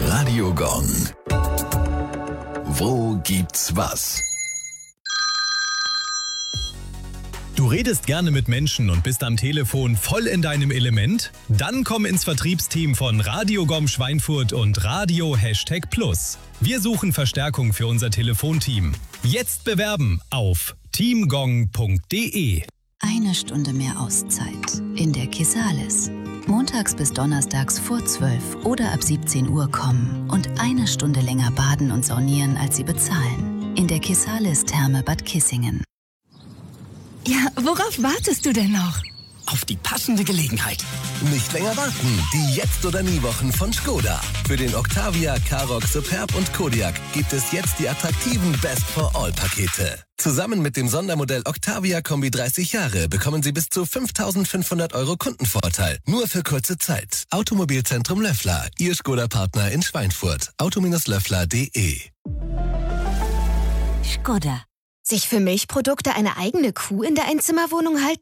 Radio Gong. Wo gibt's was? Du redest gerne mit Menschen und bist am Telefon voll in deinem Element? Dann komm ins Vertriebsteam von Radio Gong Schweinfurt und Radio #Plus. Wir suchen Verstärkung für unser Telefonteam. Jetzt bewerben auf teamgong.de. Eine Stunde mehr Auszeit in der Kisalis. Montags bis donnerstags vor 12 oder ab 17 Uhr kommen und eine Stunde länger baden und saunieren, als Sie bezahlen. In der Kisalis Therme Bad Kissingen. Ja, worauf wartest du denn noch? Auf die passende Gelegenheit. Nicht länger warten. Die Jetzt- oder Nie-Wochen von Skoda. Für den Octavia, Karoq, Superb und Kodiaq gibt es jetzt die attraktiven Best-for-All-Pakete. Zusammen mit dem Sondermodell Octavia Kombi 30 Jahre bekommen Sie bis zu 5.500 € Kundenvorteil. Nur für kurze Zeit. Automobilzentrum Löffler. Ihr Skoda-Partner in Schweinfurt. auto-löffler.de. Skoda. Sich für Milchprodukte eine eigene Kuh in der Einzimmerwohnung halten?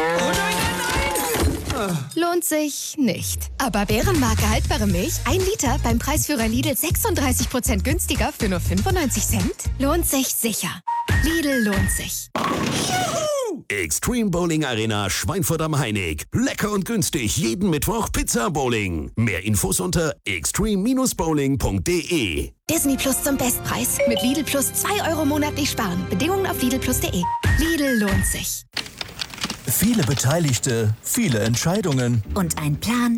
Lohnt sich nicht. Aber Bärenmarke haltbare Milch, 1 Liter beim Preisführer Lidl 36% günstiger für nur 95 Cent? Lohnt sich sicher. Lidl lohnt sich. Extreme Bowling Arena Schweinfurt am Heinig. Lecker und günstig jeden Mittwoch Pizza Bowling. Mehr Infos unter extreme-bowling.de. Disney Plus zum Bestpreis. Mit Lidl Plus 2 € monatlich sparen. Bedingungen auf lidlplus.de. Lidl lohnt sich. Viele Beteiligte, viele Entscheidungen. Und ein Plan